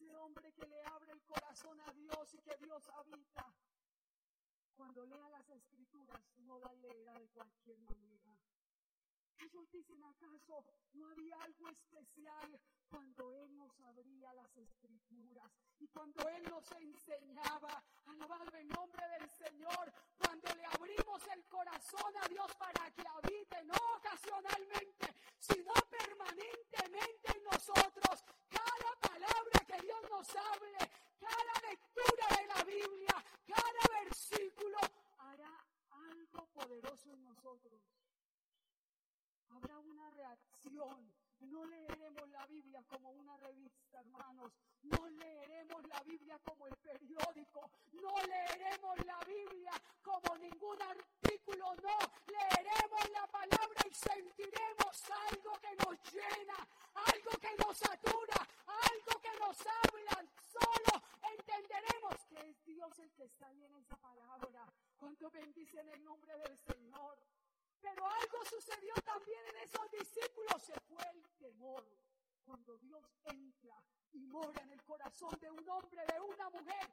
ese hombre que le abre el corazón a Dios y que Dios habita, cuando lea las Escrituras, no las leerá de cualquier manera. Ellos dicen, ¿acaso no había algo especial cuando Él nos abría las Escrituras y cuando Él nos enseñaba? Alabado el nombre del Señor, cuando le abrimos el corazón a Dios para que habite, no ocasionalmente, sino permanentemente en nosotros. Cada palabra que Dios nos hable, cada lectura de la Biblia, cada versículo hará algo poderoso en nosotros. Habrá una reacción. No leeremos la Biblia como una revista, hermanos. No leeremos la Biblia como el periódico. No leeremos la Biblia como ningún artículo. No, leeremos la palabra y sentiremos algo que nos llena, algo que nos satura, algo que nos habla. Solo entenderemos que es Dios el que está ahí en esa palabra. Cuánto bendicen el nombre del Señor. Pero algo sucedió también en esos discípulos, se fue el temor. Cuando Dios entra y mora en el corazón de un hombre, de una mujer,